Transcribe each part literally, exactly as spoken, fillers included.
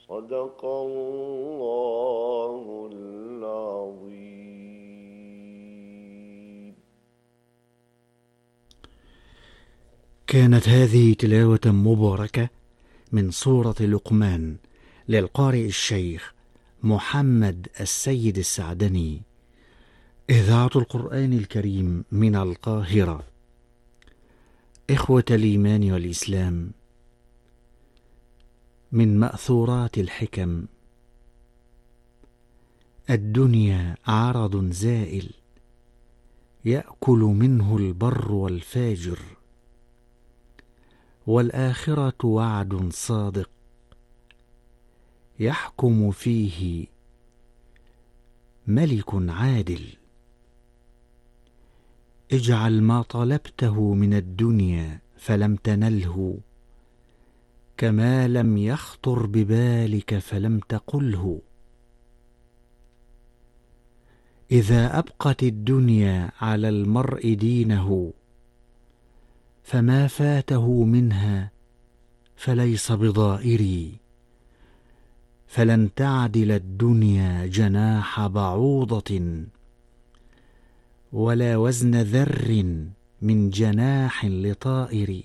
صدق الله العظيم. كانت هذه تلاوة مباركة من سورة لقمان للقارئ الشيخ محمد السيد السعدني، إذاعة القرآن الكريم من القاهرة. إخوة الإيمان والإسلام، من مأثورات الحكم: الدنيا عرض زائل يأكل منه البر والفاجر، والآخرة وعد صادق يحكم فيه ملك عادل. اجعل ما طلبته من الدنيا فلم تنله، كما لم يخطر ببالك فلم تقله. إذا أبقت الدنيا على المرء دينه، فما فاته منها فليس بضائر. فلن تعدل الدنيا جناح بعوضة، ولا وزن ذر من جناح لطائر.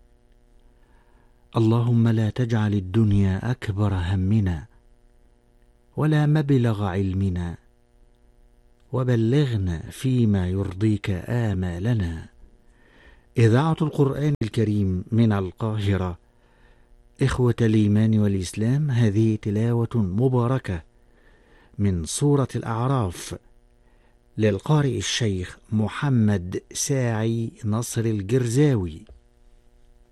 اللهم لا تجعل الدنيا أكبر همنا، ولا مبلغ علمنا، وبلغنا فيما يرضيك آمالنا. إذاعة القرآن الكريم من القاهرة. إخوة الإيمان والإسلام، هذه تلاوة مباركة من سورة الأعراف للقارئ الشيخ محمد ساعي نصر الجرزاوي.